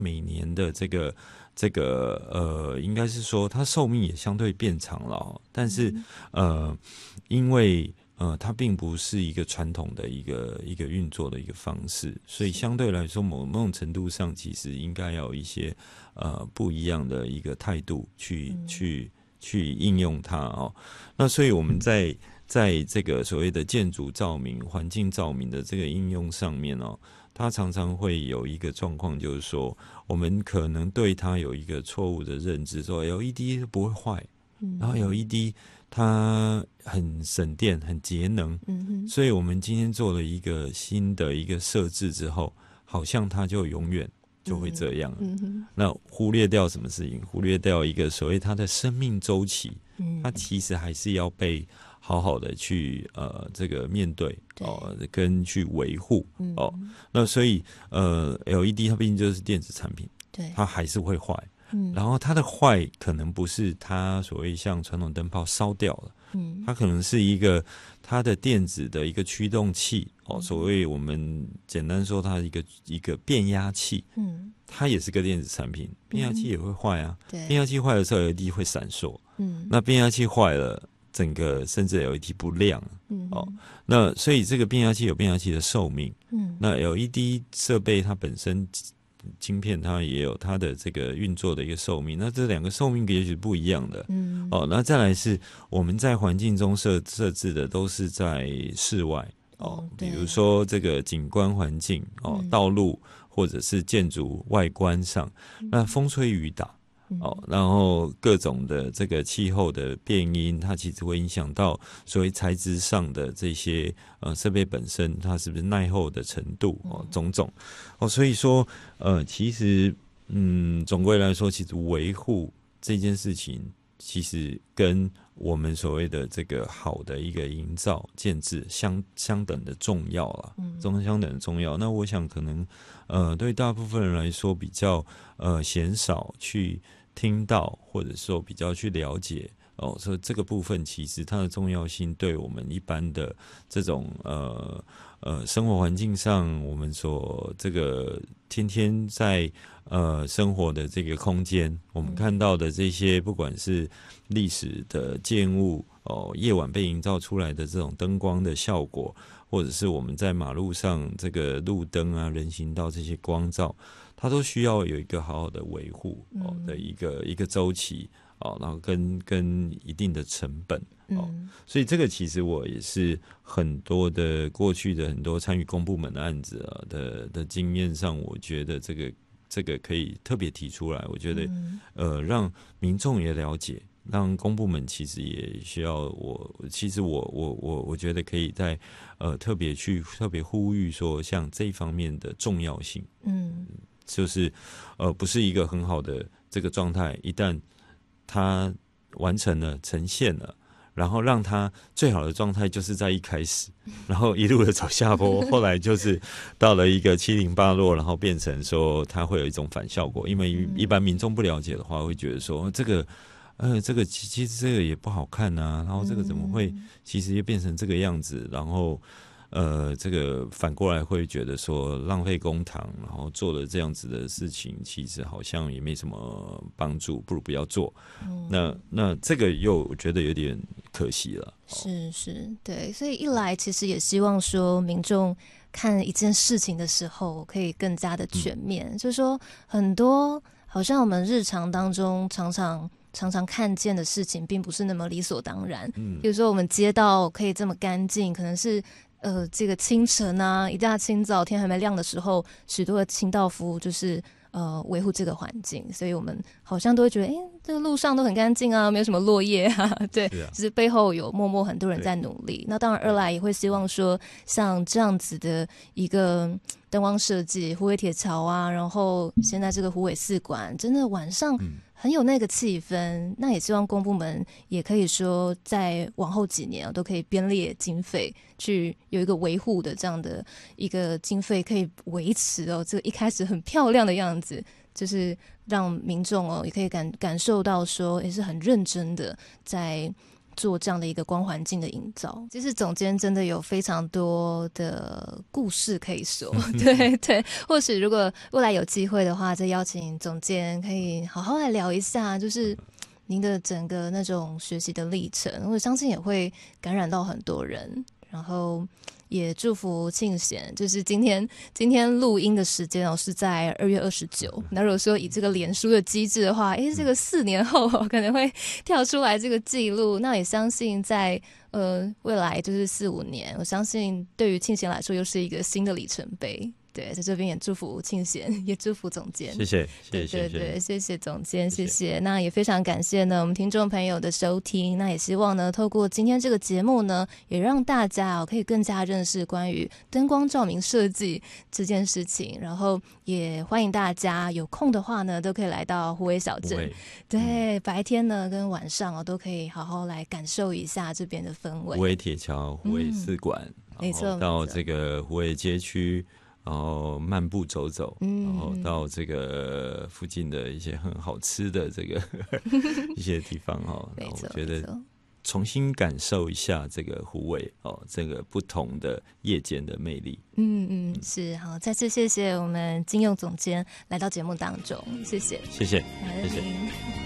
每年的应该是说它寿命也相对变长了，但是因为它并不是一个传统的一个运作的一个方式，所以相对来说某种程度上其实应该要有一些不一样的一个态度去应用它哦。那所以我们在这个所谓的建筑照明、环境照明的这个应用上面哦，它常常会有一个状况，就是说我们可能对它有一个错误的认知，说 LED 不会坏，然后 LED 它很省电、很节能，所以我们今天做了一个新的一个设置之后，好像它就永远就会这样，那忽略掉什么事情？忽略掉一个所谓它的生命周期，它其实还是要被好好的去这个面对跟去维护那所以LED 它毕竟就是电子产品，对，它还是会坏，然后它的坏可能不是它所谓像传统灯泡烧掉了，它可能是一个它的电子的一个驱动器所谓我们简单说它一个变压器，它也是个电子产品，变压器也会坏啊，变压器坏的时候 LED 会闪烁，那变压器坏了，整个甚至 LED 不亮，那所以这个变压器有变压器的寿命，那 LED 设备它本身晶片它也有它的这个运作的一个寿命，那这两个寿命也许不一样的，那再来是我们在环境中设置的都是在室外比如说这个景观环境道路或者是建筑外观上，那风吹雨打然后各种的这个气候的变因，它其实会影响到所谓材质上的这些设备本身它是不是耐候的程度种种所以说其实总归来说，其实维护这件事情其实跟我们所谓的这个好的一个营造建制相等的重要啦，相等的重要。那我想可能对大部分人来说比较鲜少去听到，或者说比较去了解所以这个部分其实它的重要性对我们一般的这种生活环境上，我们所这个天天在生活的这个空间，我们看到的这些不管是历史的建物夜晚被营造出来的这种灯光的效果，或者是我们在马路上这个路灯啊、人行道这些光照，它都需要有一个好好的维护的一个周期然后跟一定的成本所以这个其实我也是很多的过去的很多参与公部门的案子的经验上，我觉得这个可以特别提出来，我觉得让民众也了解，让公部门其实也需要我觉得可以在特别呼吁说像这一方面的重要性，就是不是一个很好的这个状态，一旦它完成了呈现了，然后让它最好的状态就是在一开始，然后一路的走下坡，后来就是到了一个708落，然后变成说它会有一种反效果，因为一般民众不了解的话，会觉得说这个其实这个也不好看啊，然后这个怎么会其实也变成这个样子，然后这个反过来会觉得说浪费公帑，然后做了这样子的事情，其实好像也没什么帮助，不如不要做。那这个又我觉得有点可惜了。 是，对，所以一来其实也希望说民众看一件事情的时候可以更加的全面，就是说很多好像我们日常当中常常看见的事情并不是那么理所当然，比如说我们街道可以这么干净，可能是这个清晨啊，一大清早天还没亮的时候，许多的清道夫就是维护这个环境，所以我们好像都会觉得这个路上都很干净啊，没有什么落叶啊，对，就是背后有默默很多人在努力。那当然二来也会希望说像这样子的一个灯光设计，虎尾铁桥啊，然后现在这个虎尾四馆真的晚上很有那个气氛，那也希望公部门也可以说在往后几年都可以编列经费去有一个维护的这样的一个经费，可以维持这个一开始很漂亮的样子，就是让民众也可以感受到说也是很认真的在做这样的一个光环境的营造。其实总监真的有非常多的故事可以说，对对，或许如果未来有机会的话，再邀请总监可以好好来聊一下，就是您的整个那种学习的历程，我相信也会感染到很多人。然后也祝福庆贤，就是今天录音的时间是在2月29。那如果说以这个脸书的机制的话，这个4年后可能会跳出来这个记录。那也相信在未来就是4、5年，我相信对于庆贤来说又是一个新的里程碑。对，在这边也祝福庆贤，也祝福总监。 谢谢， 对对对，谢谢总监，谢谢。那也非常感谢呢我们听众朋友的收听。那也希望呢，透过今天这个节目呢，也让大家可以更加认识关于灯光照明设计这件事情。然后也欢迎大家有空的话呢，都可以来到虎尾小镇。对，白天呢跟晚上都可以好好来感受一下这边的氛围。 虎尾铁桥、虎尾四馆， 没错， 到这个虎尾街区。然后漫步走走，然后到这个附近的一些很好吃的这个一些地方然后我觉得重新感受一下这个虎尾这个不同的夜间的魅力。 是好，再次谢谢我们金佑总监来到节目当中，谢谢， 谢谢，谢谢。